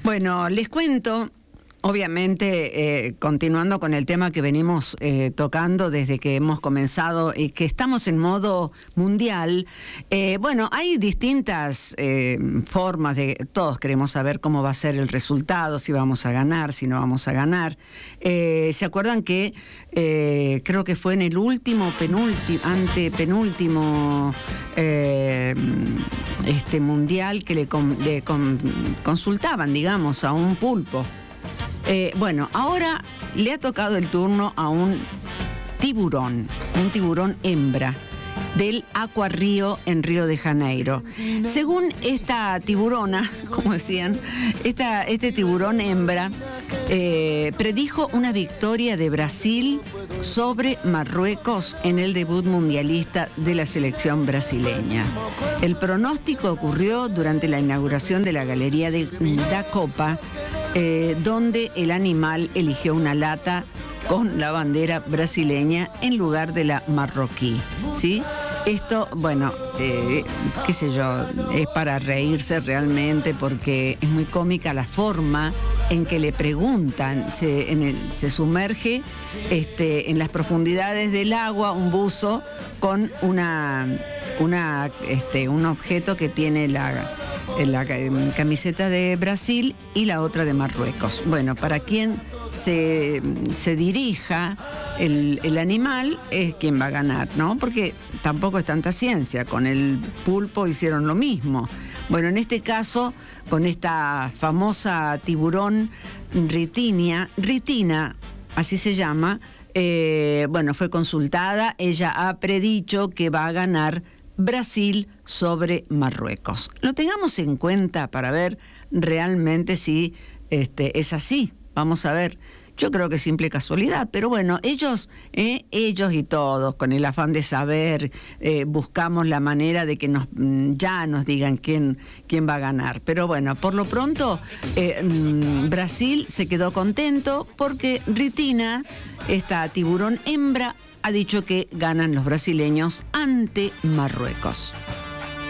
Bueno, les cuento, obviamente, continuando con el tema que venimos tocando desde que hemos comenzado y que estamos en modo mundial. Bueno, hay distintas formas de... Todos queremos saber cómo va a ser el resultado, si vamos a ganar, si no vamos a ganar. ¿Se acuerdan que creo que fue en el antepenúltimo mundial que le consultaban, digamos, a un pulpo? Bueno, ahora le ha tocado el turno a un tiburón hembra del Aquarrio en Río de Janeiro. Según esta tiburona, como decían, este tiburón hembra predijo una victoria de Brasil sobre Marruecos en el debut mundialista de la selección brasileña. El pronóstico ocurrió durante la inauguración de la Galería da Copa, donde el animal eligió una lata con la bandera brasileña en lugar de la marroquí, ¿sí? Esto, bueno, qué sé yo, es para reírse realmente porque es muy cómica la forma en que le preguntan. Se sumerge en las profundidades del agua un buzo con un objeto que tiene la camiseta de Brasil y la otra de Marruecos. Bueno, para quien se dirija el animal es quien va a ganar, ¿no? Porque tampoco es tanta ciencia. Con el pulpo hicieron lo mismo. Bueno, en este caso, con esta famosa tiburón Ritina, así se llama, bueno, fue consultada. Ella ha predicho que va a ganar Brasil sobre Marruecos. Lo tengamos en cuenta para ver realmente si es así. Vamos a ver. Yo creo que es simple casualidad, pero bueno, ellos y todos, con el afán de saber, buscamos la manera de que ya nos digan quién va a ganar. Pero bueno, por lo pronto, Brasil se quedó contento porque Ritina, esta tiburón hembra, ha dicho que ganan los brasileños ante Marruecos.